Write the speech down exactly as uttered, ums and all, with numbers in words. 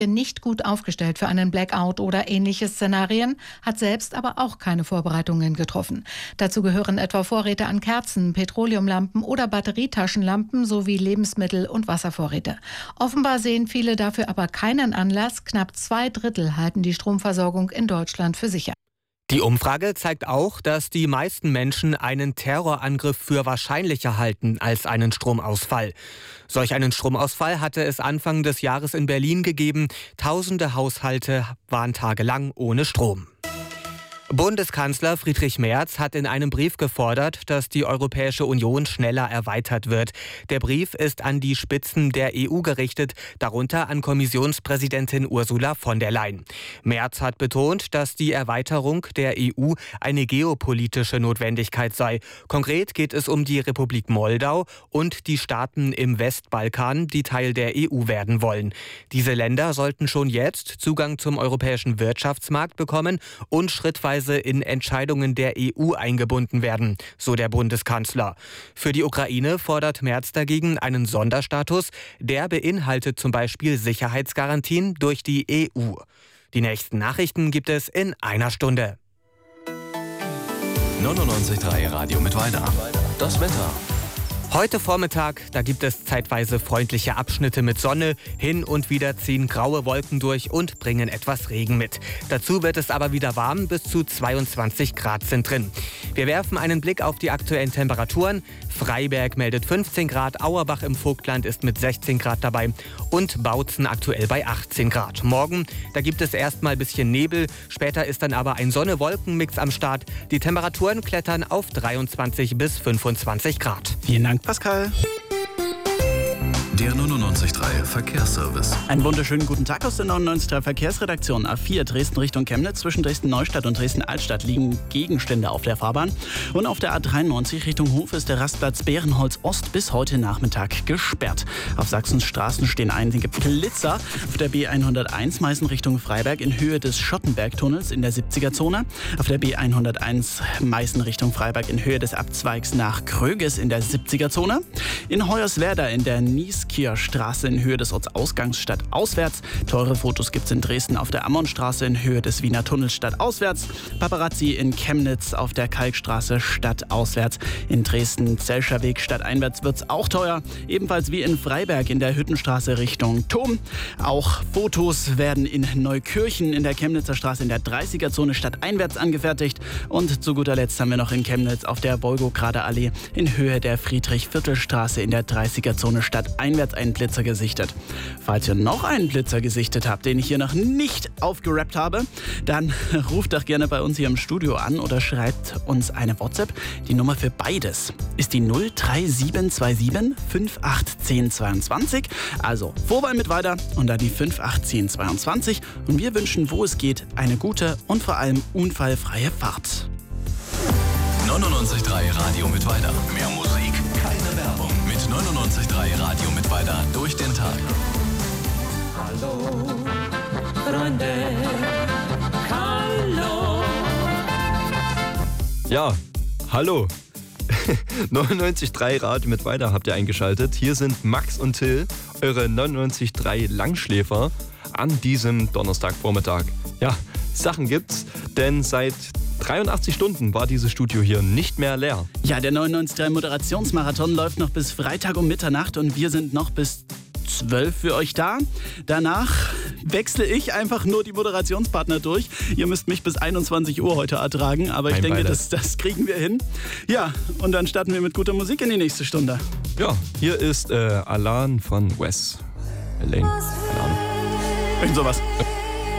nicht gut aufgestellt für einen Blackout oder ähnliche Szenarien, hat selbst aber auch keine Vorbereitungen getroffen. Dazu gehören etwa Vorräte an Kerzen, Petroleumlampen oder Batterietaschenlampen sowie Lebensmittel- und Wasservorräte. Offenbar sehen viele dafür aber keinen Anlass. Knapp zwei Drittel halten die Stromversorgung in Deutschland für sicher. Die Umfrage zeigt auch, dass die meisten Menschen einen Terrorangriff für wahrscheinlicher halten als einen Stromausfall. Solch einen Stromausfall hatte es Anfang des Jahres in Berlin gegeben. Tausende Haushalte waren tagelang ohne Strom. Bundeskanzler Friedrich Merz hat in einem Brief gefordert, dass die Europäische Union schneller erweitert wird. Der Brief ist an die Spitzen der E U gerichtet, darunter an Kommissionspräsidentin Ursula von der Leyen. Merz hat betont, dass die Erweiterung der E U eine geopolitische Notwendigkeit sei. Konkret geht es um die Republik Moldau und die Staaten im Westbalkan, die Teil der E U werden wollen. Diese Länder sollten schon jetzt Zugang zum europäischen Wirtschaftsmarkt bekommen und schrittweise in Entscheidungen der E U eingebunden werden, so der Bundeskanzler. Für die Ukraine fordert Merz dagegen einen Sonderstatus, der beinhaltet zum Beispiel Sicherheitsgarantien durch die E U. Die nächsten Nachrichten gibt es in einer Stunde. neunundneunzig Komma drei Radio Mittweida. Das Wetter. Heute Vormittag, da gibt es zeitweise freundliche Abschnitte mit Sonne. Hin und wieder ziehen graue Wolken durch und bringen etwas Regen mit. Dazu wird es aber wieder warm, bis zu zweiundzwanzig Grad sind drin. Wir werfen einen Blick auf die aktuellen Temperaturen. Freiberg meldet fünfzehn Grad, Auerbach im Vogtland ist mit sechzehn Grad dabei und Bautzen aktuell bei achtzehn Grad. Morgen, da gibt es erstmal ein bisschen Nebel, später ist dann aber ein Sonne-Wolken-Mix am Start. Die Temperaturen klettern auf dreiundzwanzig bis fünfundzwanzig Grad. Vielen Dank, Pascal. Der neunundneunzig Komma drei Verkehrsservice. Einen wunderschönen guten Tag aus der neunundneunzig Komma drei Verkehrsredaktion. A vier Dresden Richtung Chemnitz. Zwischen Dresden-Neustadt und Dresden-Altstadt liegen Gegenstände auf der Fahrbahn. Und auf der A dreiundneunzig Richtung Hof ist der Rastplatz Bärenholz Ost bis heute Nachmittag gesperrt. Auf Sachsens Straßen stehen einige Blitzer. Auf der B hunderteins Meißen Richtung Freiberg in Höhe des Schottenbergtunnels in der siebziger-Zone. Auf der B hunderteins Meißen Richtung Freiberg in Höhe des Abzweigs nach Kröges in der siebziger-Zone. In Hoyerswerda in der Nieskircher Straße in Höhe des Ortsausgangs stadtauswärts. Teure Fotos gibt's in Dresden auf der Ammonstraße in Höhe des Wiener Tunnels stadtauswärts. Paparazzi in Chemnitz auf der Kalkstraße stadtauswärts. In Dresden Zelscher Weg stadteinwärts wird's auch teuer. Ebenfalls wie in Freiberg in der Hüttenstraße Richtung Thom. Auch Fotos werden in Neukirchen in der Chemnitzer Straße in der dreißiger-Zone stadteinwärts angefertigt. Und zu guter Letzt haben wir noch in Chemnitz auf der Wolgograder Allee in Höhe der Friedrich-Viertel-Straße in der dreißiger-Zone stadteinwärts einen Blitzer gesichtet. Falls ihr noch einen Blitzer gesichtet habt, den ich hier noch nicht aufgerappt habe, dann ruft doch gerne bei uns hier im Studio an oder schreibt uns eine WhatsApp. Die Nummer für beides ist die null drei sieben zwei sieben fünf acht eins null zwei zwei. Also Vorwahl mit weiter und dann die fünf acht eins zwei zwei. Und wir wünschen, wo es geht, eine gute und vor allem unfallfreie Fahrt. neunundneunzig Komma drei Radio Mittweida. Mehr Musik, keine Werbung. Mit neunundneunzig Komma drei Radio Mittweida durch den Tag. Hallo, Freunde, hallo. Ja, hallo. neunundneunzig Komma drei Radio Mittweida habt ihr eingeschaltet. Hier sind Max und Till, eure neunundneunzig Komma drei Langschläfer an diesem Donnerstagvormittag. Ja, Sachen gibt's, denn seit dreiundachtzig Stunden war dieses Studio hier nicht mehr leer. Ja, der neunundneunzig Komma drei Moderationsmarathon läuft noch bis Freitag um Mitternacht und wir sind noch bis zwölf für euch da. Danach wechsle ich einfach nur die Moderationspartner durch. Ihr müsst mich bis einundzwanzig Uhr heute ertragen, aber ich Mein denke, Beileid. das, das kriegen wir hin. Ja, und dann starten wir mit guter Musik in die nächste Stunde. Ja, hier ist äh, Alan von Wes. Elaine, keine Ahnung. Irgend sowas.